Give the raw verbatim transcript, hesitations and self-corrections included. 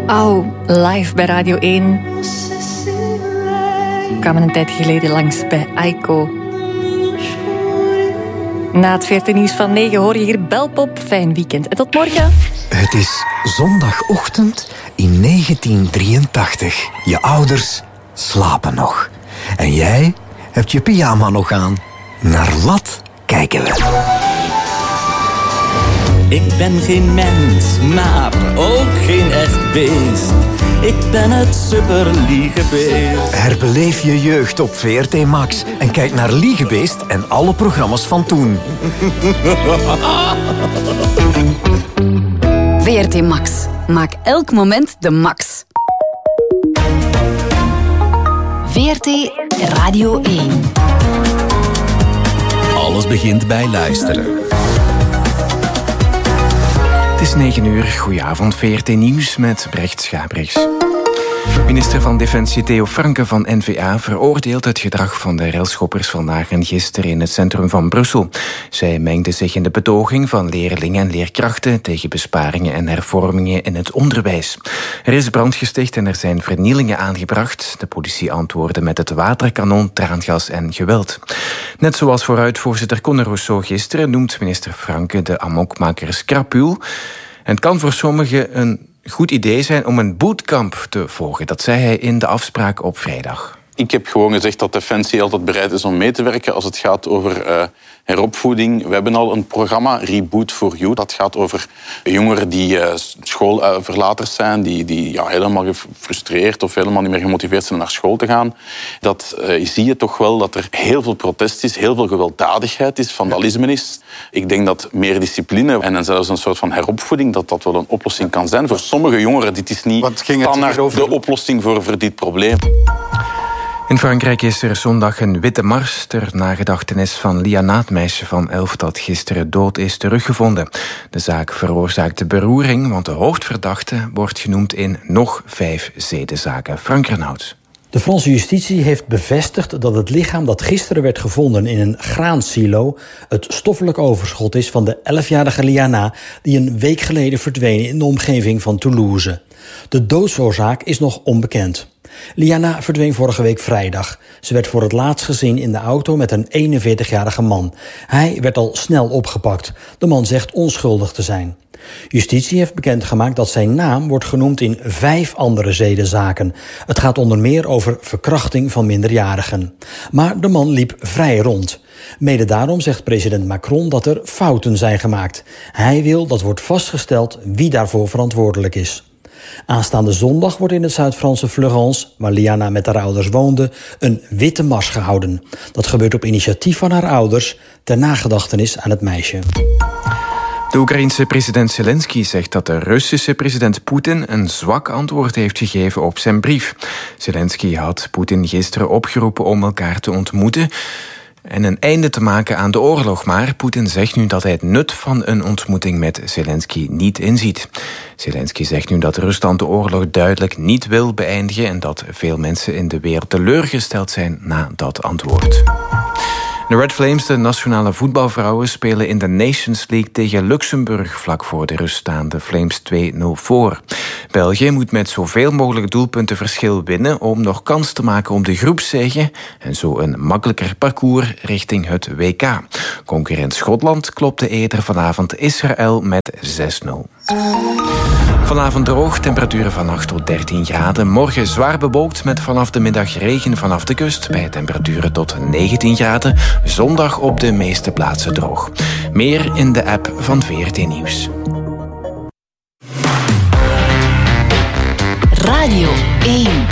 Oh, live bij Radio één. We kwamen een tijd geleden langs bij Aiko. Na het veertien nieuws van negen hoor je hier Belpop. Fijn weekend en tot morgen. Het is zondagochtend in negentien drieëntachtig. Je ouders slapen nog. En jij hebt je pyjama nog aan. Naar wat kijken we? Ik ben geen mens, maar ook geen echt beest. Ik ben het superliegebeest. Herbeleef je jeugd op V R T Max en kijk naar Liegebeest en alle programma's van toen. V R T Max. Maak elk moment de max. V R T Radio één. Alles begint bij luisteren. Het is negen uur. Goedenavond, V R T Nieuws met Brecht Schabrichs. Minister van Defensie Theo Franke van N V A veroordeelt het gedrag van de railschoppers vandaag en gisteren in het centrum van Brussel. Zij mengden zich in de betoging van leerlingen en leerkrachten tegen besparingen en hervormingen in het onderwijs. Er is brand gesticht en er zijn vernielingen aangebracht. De politie antwoordde met het waterkanon, traangas en geweld. Net zoals vooruitvoorzitter Conor Rousseau gisteren noemt minister Franke de amokmakers krapul. En het kan voor sommigen een goed idee zijn om een bootcamp te volgen. Dat zei hij in de afspraak op vrijdag. Ik heb gewoon gezegd dat Defensie altijd bereid is om mee te werken als het gaat over uh, heropvoeding. We hebben al een programma, Reboot for You. Dat gaat over jongeren die uh, schoolverlaters zijn, die, die ja, helemaal gefrustreerd of helemaal niet meer gemotiveerd zijn naar school te gaan. Dat uh, zie je toch wel dat er heel veel protest is, heel veel gewelddadigheid is, vandalisme is. Ik denk dat meer discipline en zelfs een soort van heropvoeding, dat dat wel een oplossing kan zijn. Voor sommige jongeren, dit is niet standaard de oplossing voor, voor dit probleem. In Frankrijk is er zondag een witte mars ter nagedachtenis van Liana, het meisje van elf dat gisteren dood is teruggevonden. De zaak veroorzaakte beroering, want de hoofdverdachte wordt genoemd in nog vijf zedenzaken. Frank Renaud. De Franse justitie heeft bevestigd dat het lichaam dat gisteren werd gevonden in een graansilo het stoffelijk overschot is van de elfjarige Liana die een week geleden verdween in de omgeving van Toulouse. De doodsoorzaak is nog onbekend. Liana verdween vorige week vrijdag. Ze werd voor het laatst gezien in de auto met een eenenveertigjarige man. Hij werd al snel opgepakt. De man zegt onschuldig te zijn. Justitie heeft bekendgemaakt dat zijn naam wordt genoemd in vijf andere zedenzaken. Het gaat onder meer over verkrachting van minderjarigen. Maar de man liep vrij rond. Mede daarom zegt president Macron dat er fouten zijn gemaakt. Hij wil dat wordt vastgesteld wie daarvoor verantwoordelijk is. Aanstaande zondag wordt in het Zuid-Franse Fleurance, waar Liana met haar ouders woonde, een witte mars gehouden. Dat gebeurt op initiatief van haar ouders ter nagedachtenis aan het meisje. De Oekraïense president Zelensky zegt dat de Russische president Poetin een zwak antwoord heeft gegeven op zijn brief. Zelensky had Poetin gisteren opgeroepen om elkaar te ontmoeten en een einde te maken aan de oorlog. Maar Poetin zegt nu dat hij het nut van een ontmoeting met Zelensky niet inziet. Zelensky zegt nu dat Rusland de oorlog duidelijk niet wil beëindigen en dat veel mensen in de wereld teleurgesteld zijn na dat antwoord. De Red Flames, de nationale voetbalvrouwen, spelen in de Nations League tegen Luxemburg. Vlak voor de rust staan de Flames twee nul voor. België moet met zoveel mogelijk doelpunten verschil winnen om nog kans te maken op de groepszege en zo een makkelijker parcours richting het W K. Concurrent Schotland klopte eerder vanavond Israël met zes nul. Vanavond droog, temperaturen van acht tot dertien graden. Morgen zwaar bewolkt met vanaf de middag regen vanaf de kust bij temperaturen tot negentien graden. Zondag op de meeste plaatsen droog. Meer in de app van V R T Nieuws.